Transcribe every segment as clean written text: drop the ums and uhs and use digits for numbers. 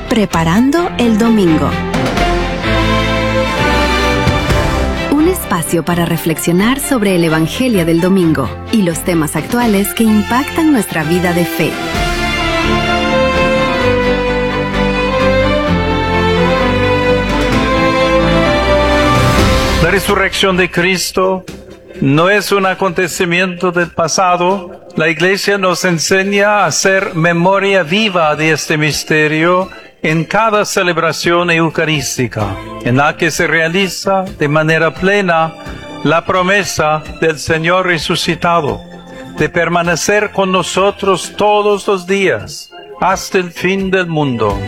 Preparando el domingo. Un espacio para reflexionar sobre el Evangelio del domingo y los temas actuales que impactan nuestra vida de fe. La resurrección de Cristo no es un acontecimiento del pasado. La Iglesia nos enseña a hacer memoria viva de este misterio en cada celebración eucarística, en la que se realiza de manera plena la promesa del Señor resucitado, de permanecer con nosotros todos los días, hasta el fin del mundo.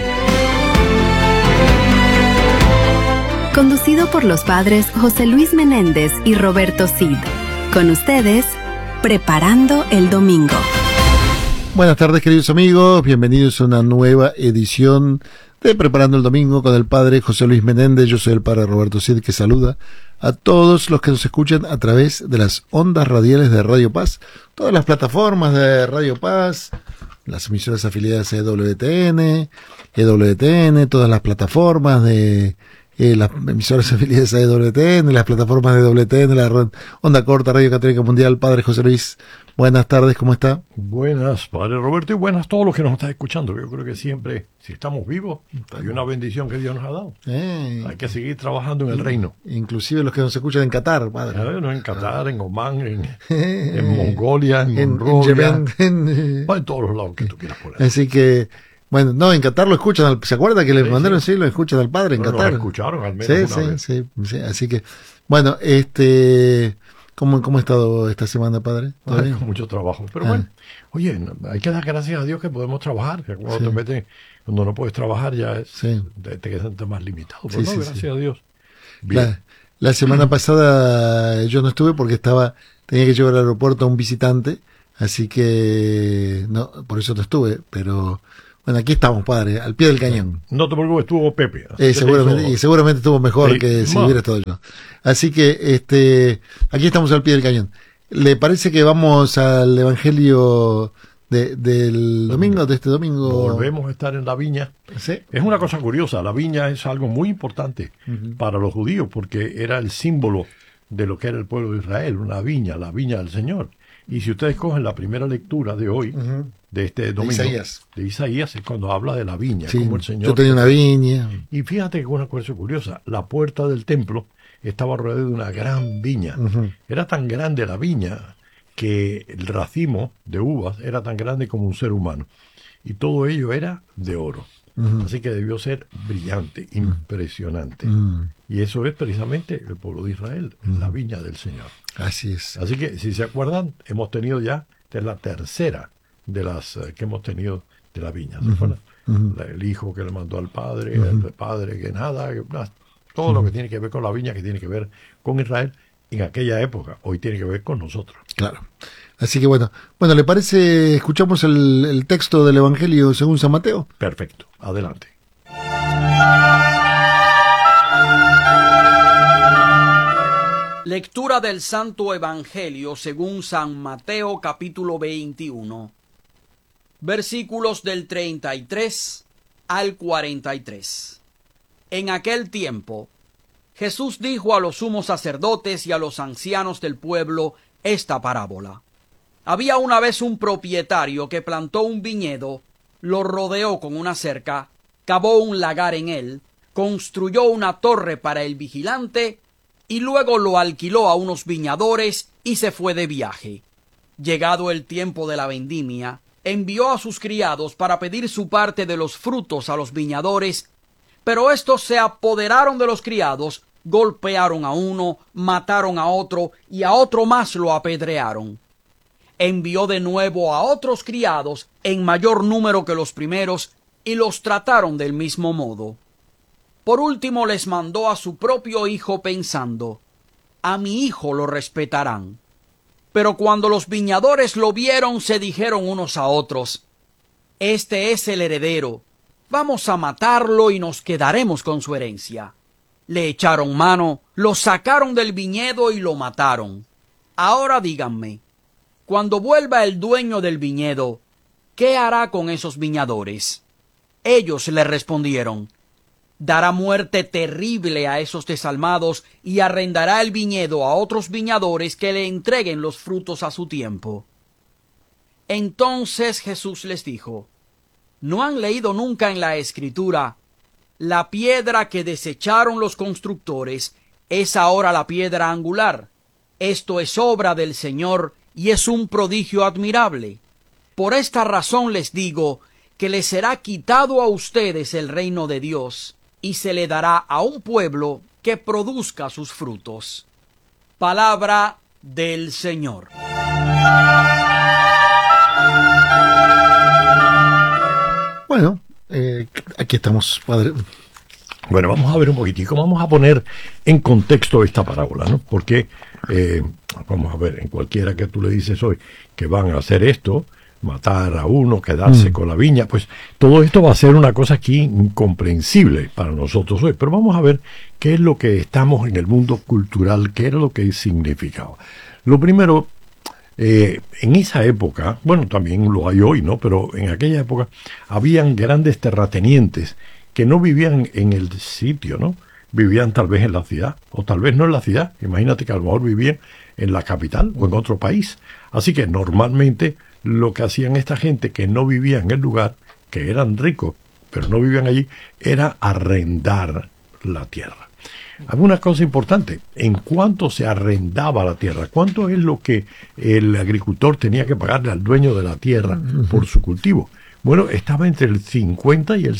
Conducido por los padres José Luis Menéndez y Roberto Cid. Con ustedes, Preparando el Domingo. Buenas tardes, queridos amigos. Bienvenidos a una nueva edición de Preparando el Domingo con el padre José Luis Menéndez. Yo soy el padre Roberto Cid, que saluda a todos los que nos escuchan a través de las ondas radiales de Radio Paz, todas las plataformas de Radio Paz, las emisoras afiliadas a EWTN, todas las plataformas de las emisoras afiliadas a EWTN, las plataformas de EWTN, la Onda Corta, Radio Católica Mundial. Padre José Luis, buenas tardes, ¿cómo está? Buenas, Padre Roberto, y buenas a todos los que nos están escuchando. Yo creo que siempre, si estamos vivos, hay una bendición que Dios nos ha dado. Hay que seguir trabajando en el reino. Inclusive los que nos escuchan en Qatar, Padre. En Qatar, en Omán, en Mongolia, en Monrovia, en todos los lados que tú quieras poner. Así que, bueno, no, en Qatar lo escuchan, ¿se acuerda que les mandaron? Sí, lo escuchan al Padre en Qatar. Lo escucharon al menos una vez. Sí, así que, bueno, ¿cómo ha estado esta semana, Padre? Con mucho trabajo, pero bueno, oye, hay que dar gracias a Dios que podemos trabajar, que cuando no puedes trabajar ya te quedas más limitado, pero gracias a Dios. La semana pasada yo no estuve porque tenía que llevar al aeropuerto a un visitante, así que no, por eso no estuve, pero bueno, aquí estamos, Padre, al pie del cañón. No te preocupes, estuvo Pepe. Seguramente estuvo mejor que si hubiera estado yo. Así que aquí estamos al pie del cañón. ¿Le parece que vamos al Evangelio del domingo, de este domingo? Volvemos a estar en la viña. ¿Sí? Es una cosa curiosa, la viña es algo muy importante para los judíos porque era el símbolo de lo que era el pueblo de Israel, una viña, la viña del Señor. Y si ustedes cogen la primera lectura de hoy, de este domingo, de Isaías, es cuando habla de la viña, como el Señor. Yo tenía una viña. Y fíjate que una cosa curiosa, la puerta del templo estaba rodeada de una gran viña. Era tan grande la viña que el racimo de uvas era tan grande como un ser humano. Y todo ello era de oro. Así que debió ser brillante, impresionante. Y eso es precisamente el pueblo de Israel, la viña del Señor. Así es. Así que, si se acuerdan, hemos tenido ya, esta es la tercera de las que hemos tenido de la viña. ¿Se acuerdan? El hijo que le mandó al padre, el padre que nada, todo lo que tiene que ver con la viña, que tiene que ver con Israel en aquella época, hoy tiene que ver con nosotros. Claro. Así que bueno, ¿le parece, escuchamos el texto del Evangelio según San Mateo? Perfecto, adelante. Lectura del Santo Evangelio según San Mateo, capítulo 21, versículos del 33 al 43. En aquel tiempo, Jesús dijo a los sumos sacerdotes y a los ancianos del pueblo esta parábola. Había una vez un propietario que plantó un viñedo, lo rodeó con una cerca, cavó un lagar en él, construyó una torre para el vigilante y luego lo alquiló a unos viñadores y se fue de viaje. Llegado el tiempo de la vendimia, envió a sus criados para pedir su parte de los frutos a los viñadores, pero estos se apoderaron de los criados, golpearon a uno, mataron a otro y a otro más lo apedrearon. Envió de nuevo a otros criados en mayor número que los primeros y los trataron del mismo modo. Por último les mandó a su propio hijo pensando, a mi hijo lo respetarán. Pero cuando los viñadores lo vieron se dijeron unos a otros, este es el heredero, vamos a matarlo y nos quedaremos con su herencia. Le echaron mano, lo sacaron del viñedo y lo mataron. Ahora díganme, cuando vuelva el dueño del viñedo, ¿qué hará con esos viñadores? Ellos le respondieron: dará muerte terrible a esos desalmados y arrendará el viñedo a otros viñadores que le entreguen los frutos a su tiempo. Entonces Jesús les dijo: ¿no han leído nunca en la Escritura: la piedra que desecharon los constructores es ahora la piedra angular? Esto es obra del Señor y es un prodigio admirable. Por esta razón les digo que les será quitado a ustedes el reino de Dios y se le dará a un pueblo que produzca sus frutos. Palabra del Señor. Bueno, aquí estamos, padre. Bueno, vamos a ver un poquitico, vamos a poner en contexto esta parábola, ¿no? Porque, vamos a ver, en cualquiera que tú le dices hoy que van a hacer esto, matar a uno, quedarse con la viña, pues todo esto va a ser una cosa aquí incomprensible para nosotros hoy. Pero vamos a ver qué es lo que estamos en el mundo cultural, qué era lo que significaba. Lo primero, en esa época, bueno, también lo hay hoy, ¿no? Pero en aquella época habían grandes terratenientes que no vivían en el sitio, ¿no? Vivían tal vez en la ciudad, o tal vez no en la ciudad. Imagínate que a lo mejor vivían en la capital o en otro país. Así que normalmente lo que hacían esta gente que no vivía en el lugar, que eran ricos, pero no vivían allí, era arrendar la tierra. Alguna cosa importante, ¿en cuánto se arrendaba la tierra? ¿Cuánto es lo que el agricultor tenía que pagarle al dueño de la tierra por su cultivo? Bueno, estaba entre el 50 y el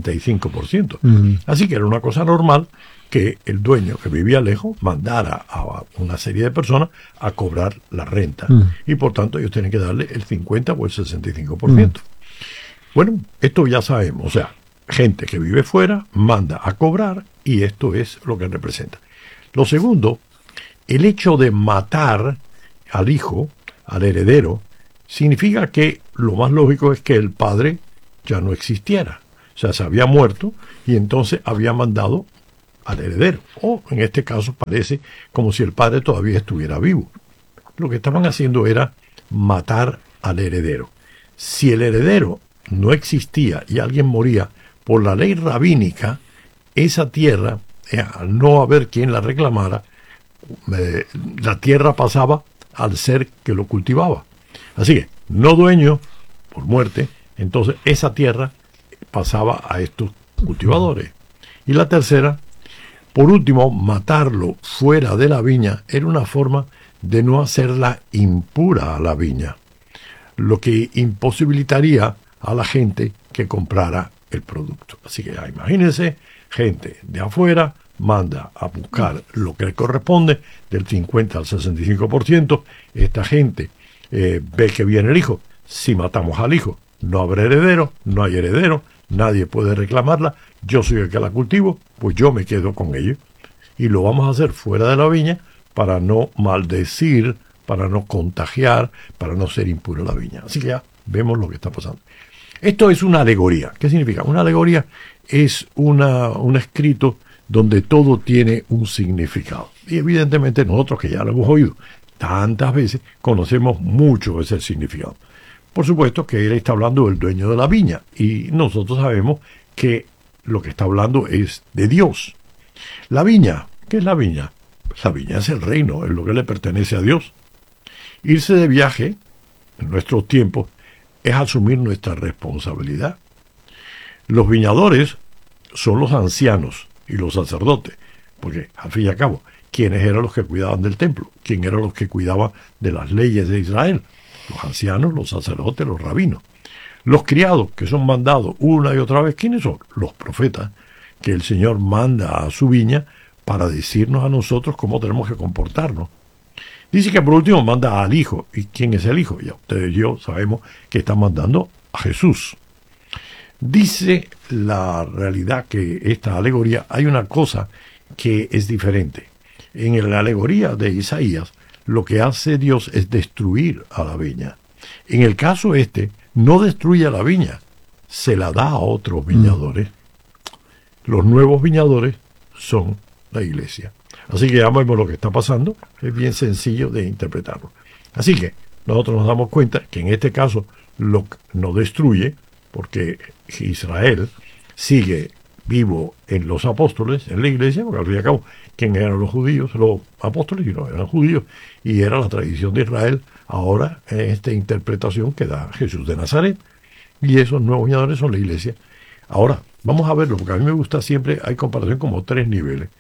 65%. Así que era una cosa normal que el dueño que vivía lejos mandara a una serie de personas a cobrar la renta. Y por tanto ellos tienen que darle el 50 o el 65%. Bueno, esto ya sabemos. O sea, gente que vive fuera manda a cobrar y esto es lo que representa. Lo segundo, el hecho de matar al hijo, al heredero, significa que lo más lógico es que el padre ya no existiera. O sea, se había muerto y entonces había mandado al heredero. O en este caso parece como si el padre todavía estuviera vivo. Lo que estaban haciendo era matar al heredero. Si el heredero no existía y alguien moría, por la ley rabínica, esa tierra, al no haber quien la reclamara, la tierra pasaba al ser que lo cultivaba. Así que, no dueño, por muerte, entonces esa tierra pasaba a estos cultivadores. Y la tercera, por último, matarlo fuera de la viña era una forma de no hacerla impura a la viña, lo que imposibilitaría a la gente que comprara el producto. Así que imagínense, gente de afuera manda a buscar lo que le corresponde, del 50 al 65%, esta gente ve que viene el hijo. Si matamos al hijo, no habrá heredero, no hay heredero, nadie puede reclamarla, yo soy el que la cultivo, pues yo me quedo con ello. Y lo vamos a hacer fuera de la viña para no maldecir, para no contagiar, para no ser impuro la viña. Así que ya vemos lo que está pasando. Esto es una alegoría. ¿Qué significa? Una alegoría es un escrito donde todo tiene un significado. Y evidentemente nosotros, que ya lo hemos oído tantas veces, conocemos mucho ese significado. Por supuesto que él está hablando del dueño de la viña, y nosotros sabemos que lo que está hablando es de Dios. La viña, ¿qué es la viña? La viña es el reino, es lo que le pertenece a Dios. Irse de viaje, en nuestros tiempos, es asumir nuestra responsabilidad. Los viñadores son los ancianos y los sacerdotes, porque al fin y al cabo, ¿quiénes eran los que cuidaban del templo? ¿Quién eran los que cuidaban de las leyes de Israel? Los ancianos, los sacerdotes, los rabinos. Los criados, que son mandados una y otra vez, ¿quiénes son? Los profetas, que el Señor manda a su viña para decirnos a nosotros cómo tenemos que comportarnos. Dice que por último manda al Hijo. ¿Y quién es el Hijo? Ya ustedes y yo sabemos que está mandando a Jesús. Dice la realidad que esta alegoría, hay una cosa que es diferente. En la alegoría de Isaías, lo que hace Dios es destruir a la viña. En el caso no destruye a la viña, se la da a otros viñadores. Los nuevos viñadores son la iglesia. Así que ya vemos lo que está pasando, es bien sencillo de interpretarlo. Así que nosotros nos damos cuenta que en este caso no destruye, porque Israel sigue vivo en los apóstoles, en la iglesia, porque al fin y al cabo, ¿quién eran los judíos? Los apóstoles y no eran judíos, y era la tradición de Israel, ahora en esta interpretación que da Jesús de Nazaret, y esos nuevos guiadores son la iglesia. Ahora, vamos a verlo, porque a mí me gusta siempre, hay comparación como 3 niveles.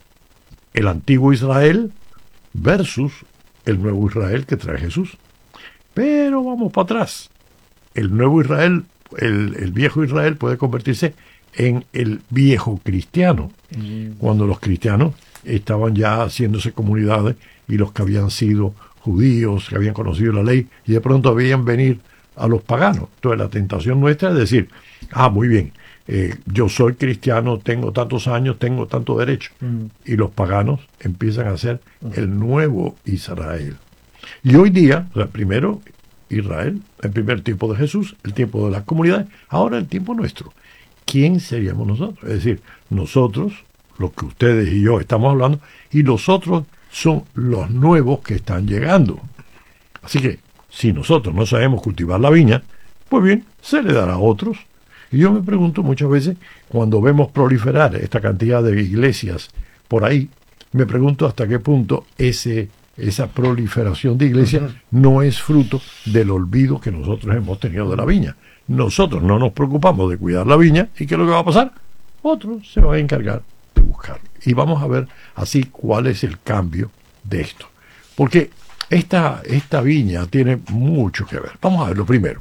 El antiguo Israel versus el nuevo Israel que trae Jesús. Pero vamos para atrás. El nuevo Israel, el viejo Israel puede convertirse en el viejo cristiano, cuando los cristianos estaban ya haciéndose comunidades y los que habían sido judíos, que habían conocido la ley, y de pronto veían venir a los paganos. Entonces la tentación nuestra es decir, muy bien, yo soy cristiano, tengo tantos años, tengo tanto derecho, y los paganos empiezan a ser el nuevo Israel. Y hoy día, o sea, primero Israel, el primer tiempo de Jesús, el tiempo de las comunidades, ahora el tiempo nuestro. ¿Quién seríamos nosotros? Es decir, nosotros, los que ustedes y yo estamos hablando, y los otros son los nuevos que están llegando. Así que, si nosotros no sabemos cultivar la viña, pues bien, se le dará a otros. Y yo me pregunto muchas veces, cuando vemos proliferar esta cantidad de iglesias por ahí, me pregunto hasta qué punto esa proliferación de iglesias no es fruto del olvido que nosotros hemos tenido de la viña. Nosotros no nos preocupamos de cuidar la viña, ¿y qué es lo que va a pasar? Otros se van a encargar de buscarlo. Y vamos a ver así cuál es el cambio de esto. Porque esta viña tiene mucho que ver. Vamos a ver lo primero.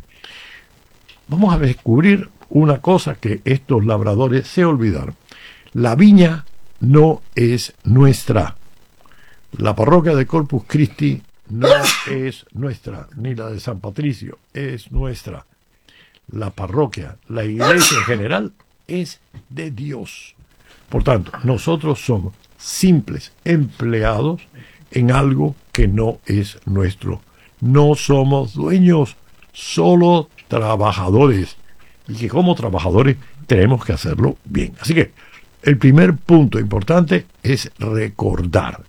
Vamos a descubrir una cosa que estos labradores se olvidaron. La viña no es nuestra. La parroquia de Corpus Christi no es nuestra, ni la de San Patricio es nuestra. La parroquia, la iglesia en general, es de Dios. Por tanto, nosotros somos simples empleados en algo que no es nuestro. No somos dueños, solo trabajadores. Y que como trabajadores tenemos que hacerlo bien. Así que el primer punto importante es recordar.